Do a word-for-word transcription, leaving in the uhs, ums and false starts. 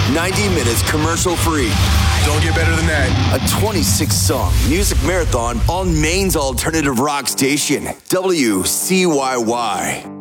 ninety minutes commercial free. Don't get better than that. A twenty-six song music marathon on Maine's alternative rock station, W C Y Y.